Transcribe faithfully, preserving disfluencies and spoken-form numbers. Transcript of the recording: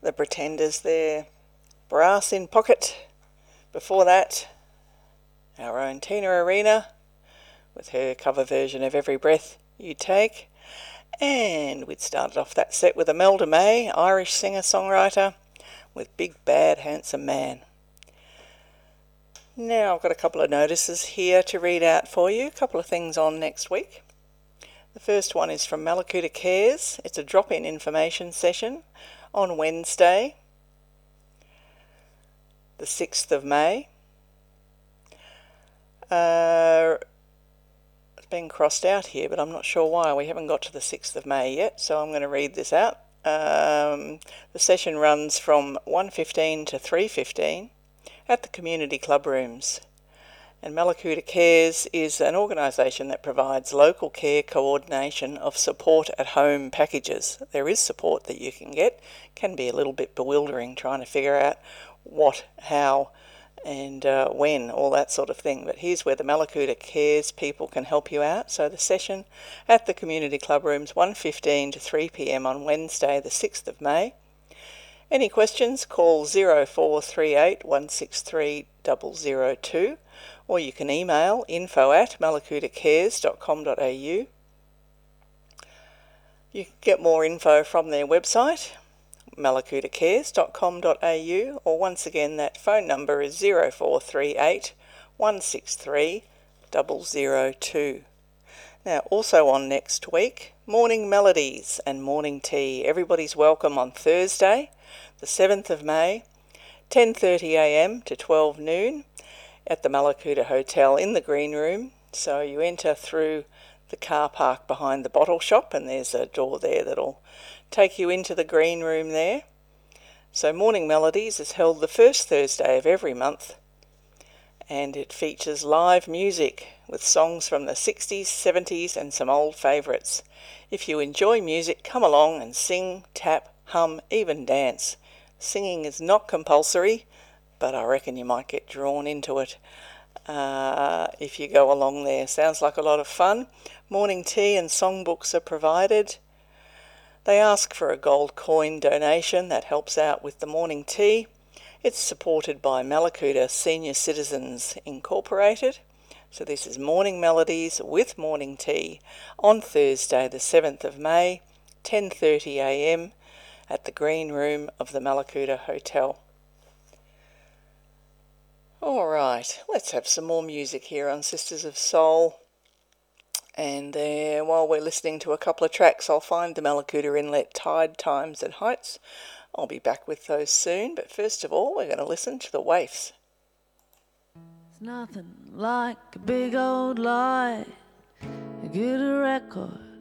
The Pretenders there, Brass in Pocket. Before that, our own Tina Arena with her cover version of Every Breath You Take. And we'd started off that set with Imelda May, Irish singer-songwriter, with Big Bad Handsome Man. Now I've got a couple of notices here to read out for you, a couple of things on next week. The first one is from Malakuta Cares. It's a drop-in information session on Wednesday, the sixth of May. Uh, it's been crossed out here, but I'm not sure why. We haven't got to the sixth of May yet, so I'm going to read this out. Um, the session runs from one fifteen to three fifteen at the Community Club Rooms. And Malakuta Cares is an organisation that provides local care coordination of support at home packages. There is support that you can get. It can be a little bit bewildering trying to figure out what, how and uh, when, all that sort of thing. But here's where the Malakuta Cares people can help you out. So the session at the Community Club Rooms, one fifteen to three p m on Wednesday the sixth of May. Any questions, call zero four three eight, one six three, zero zero two or you can email info at malakuta cares dot com dot a u. You can get more info from their website, malakuta cares dot com dot a u, or once again that phone number is zero four three eight, one six three, zero zero two. Now, also on next week, Morning Melodies and Morning Tea. Everybody's welcome on Thursday, the seventh of May, ten thirty a m to twelve noon at the Malakuta Hotel in the Green Room. So you enter through the car park behind the bottle shop and there's a door there that'll take you into the Green Room there. So Morning Melodies is held the first Thursday of every month, and it features live music with songs from the sixties, seventies and some old favourites. If you enjoy music, come along and sing, tap, hum, even dance. Singing is not compulsory, but I reckon you might get drawn into it uh, if you go along there. Sounds like a lot of fun. Morning tea and songbooks are provided. They ask for a gold coin donation that helps out with the morning tea. It's supported by Malakuta Senior Citizens Incorporated. So this is Morning Melodies with Morning Tea on Thursday the seventh of May, ten thirty a m at the Green Room of the Malakuta Hotel. All right, let's have some more music here on Sisters of Soul. And uh, while we're listening to a couple of tracks, I'll find the Malakuta Inlet Tide, Times and Heights. I'll be back with those soon, but first of all, we're going to listen to the Waifs. It's nothing like a big old light, a good record